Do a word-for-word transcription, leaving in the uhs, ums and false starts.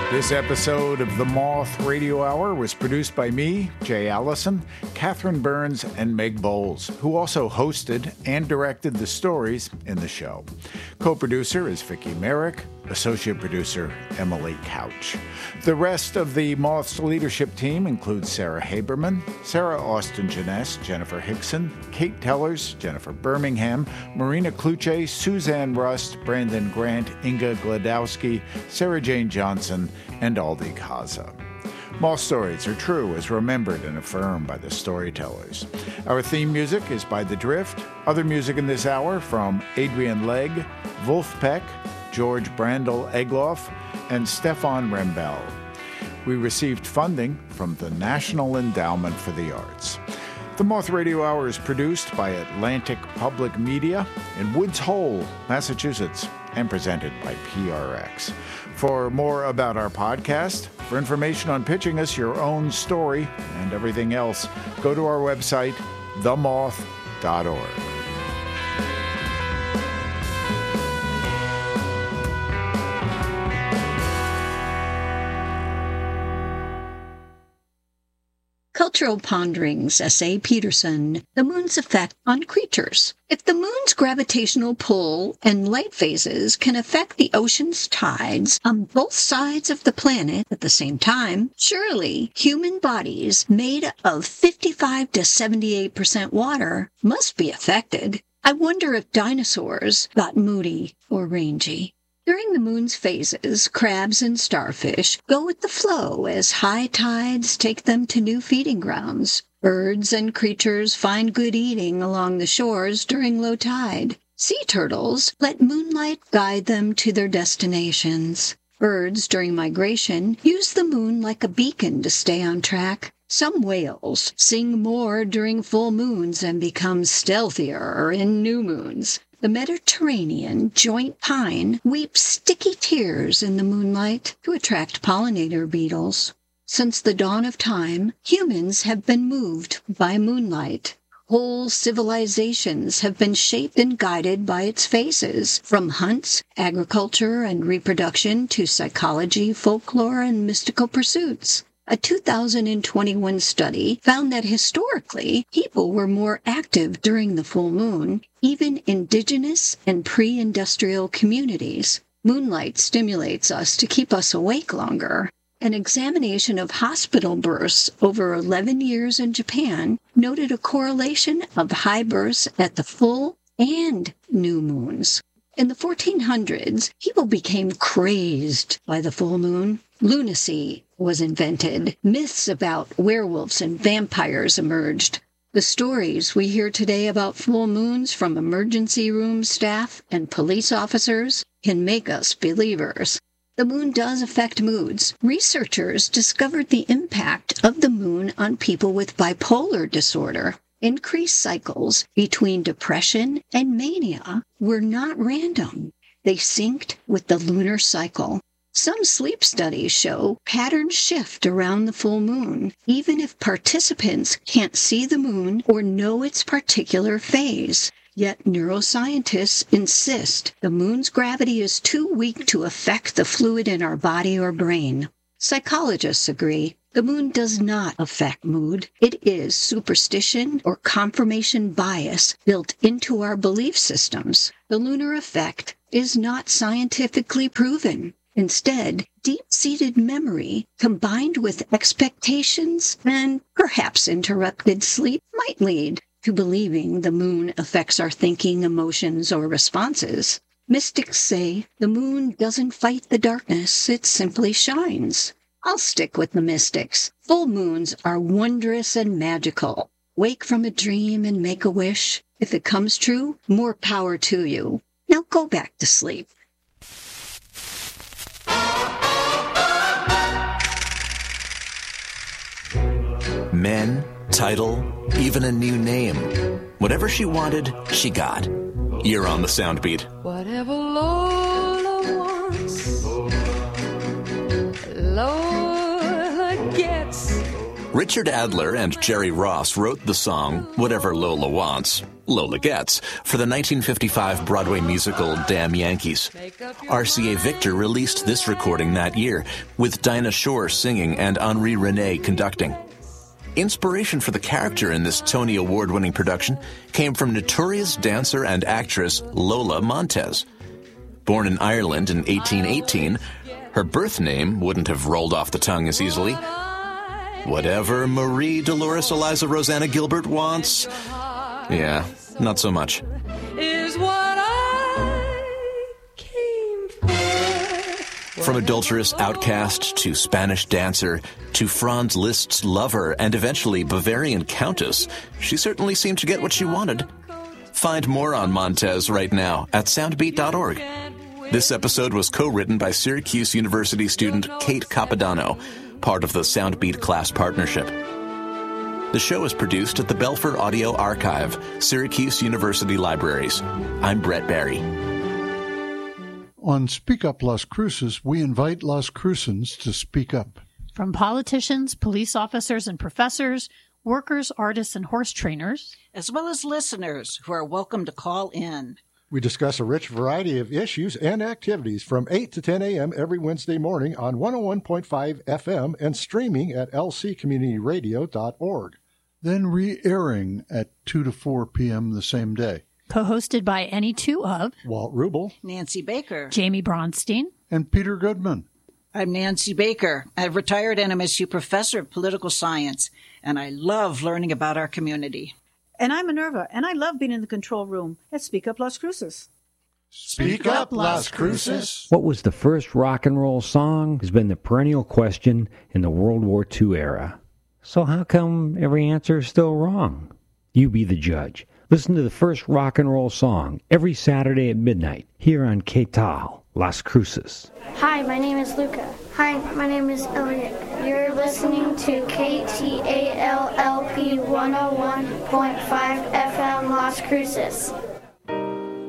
This episode of The Moth Radio Hour was produced by me, Jay Allison, Catherine Burns, and Meg Bowles, who also hosted and directed the stories in the show. Co-producer is Vicki Merrick, associate producer Emily Couch. The rest of the Moth's leadership team includes Sarah Haberman, Sarah Austin-Jeunesse, Jennifer Hickson, Kate Tellers, Jennifer Birmingham, Marina Kluche, Suzanne Rust, Brandon Grant, Inga Gladowski, Sarah Jane Johnson, and Aldi Kaza. Moth stories are true as remembered and affirmed by the storytellers. Our theme music is by The Drift. Other music in this hour from Adrian Legg, Wolfpeck, George Brandel Egloff, and Stefan Rembel. We received funding from the National Endowment for the Arts. The Moth Radio Hour is produced by Atlantic Public Media in Woods Hole, Massachusetts, and presented by P R X. For more about our podcast, for information on pitching us your own story and everything else, go to our website, the moth dot org. Cultural Ponderings, S A Peterson, The Moon's Effect on Creatures. If the moon's gravitational pull and light phases can affect the ocean's tides on both sides of the planet at the same time, surely human bodies made of fifty-five to seventy-eight percent water must be affected. I wonder if dinosaurs got moody or rangy. During the moon's phases, crabs and starfish go with the flow as high tides take them to new feeding grounds. Birds and creatures find good eating along the shores during low tide. Sea turtles let moonlight guide them to their destinations. Birds during migration use the moon like a beacon to stay on track. Some whales sing more during full moons and become stealthier in new moons. The Mediterranean joint pine weeps sticky tears in the moonlight to attract pollinator beetles. Since the dawn of time, humans have been moved by moonlight. Whole civilizations have been shaped and guided by its phases, from hunts, agriculture, and reproduction to psychology, folklore, and mystical pursuits. A two thousand twenty-one study found that historically, people were more active during the full moon, even indigenous and pre-industrial communities. Moonlight stimulates us to keep us awake longer. An examination of hospital births over eleven years in Japan noted a correlation of high births at the full and new moons. In the fourteen hundreds, people became crazed by the full moon. Lunacy was invented. Myths about werewolves and vampires emerged. The stories we hear today about full moons from emergency room staff and police officers can make us believers. The moon does affect moods. Researchers discovered the impact of the moon on people with bipolar disorder. Increased cycles between depression and mania were not random. They synced with the lunar cycle. Some sleep studies show patterns shift around the full moon, even if participants can't see the moon or know its particular phase. Yet neuroscientists insist the moon's gravity is too weak to affect the fluid in our body or brain. Psychologists agree the moon does not affect mood. It is superstition or confirmation bias built into our belief systems. The lunar effect is not scientifically proven. Instead, deep-seated memory combined with expectations and perhaps interrupted sleep might lead to believing the moon affects our thinking, emotions, or responses. Mystics say the moon doesn't fight the darkness, it simply shines. I'll stick with the mystics. Full moons are wondrous and magical. Wake from a dream and make a wish. If it comes true, more power to you. Now go back to sleep. Men, title, even a new name. Whatever she wanted, she got. You're on the Soundbeat. Whatever Lola wants, Lola gets. Richard Adler and Jerry Ross wrote the song Whatever Lola Wants. Lola Getz, for the nineteen fifty-five Broadway musical Damn Yankees. R C A Victor released this recording that year, with Dinah Shore singing and Henri René conducting. Inspiration for the character in this Tony Award-winning production came from notorious dancer and actress Lola Montez. Born in Ireland in eighteen eighteen, her birth name wouldn't have rolled off the tongue as easily. Whatever Marie Dolores Eliza Rosanna Gilbert wants, yeah, not so much. Is what I came for. From adulterous outcast to Spanish dancer to Franz Liszt's lover and eventually Bavarian countess, she certainly seemed to get what she wanted. Find more on Montez right now at soundbeat dot org. This episode was co-written by Syracuse University student Kate Capodanno, part of the Soundbeat class partnership. The show is produced at the Belfer Audio Archive, Syracuse University Libraries. I'm Brett Barry. On Speak Up Las Cruces, we invite Las Crucens to speak up. From politicians, police officers and professors, workers, artists, and horse trainers, as well as listeners who are welcome to call in. We discuss a rich variety of issues and activities from eight to ten a.m. every Wednesday morning on one oh one point five F M and streaming at l c community radio dot org. Then re-airing at two to four p.m. the same day. Co-hosted by any two of Walt Rubel, Nancy Baker, Jamie Bronstein, and Peter Goodman. I'm Nancy Baker. I'm a retired N M S U professor of political science, and I love learning about our community. And I'm Minerva, and I love being in the control room at Speak Up Las Cruces. Speak Up Las Cruces. What was the first rock and roll song has been the perennial question in the World War Two era. So how come every answer is still wrong? You be the judge. Listen to the first rock and roll song every Saturday at midnight here on K T A L, Las Cruces. Hi, my name is Luca. Hi, my name is Elliot. You're listening to K T A L L P one oh one point five F M Las Cruces.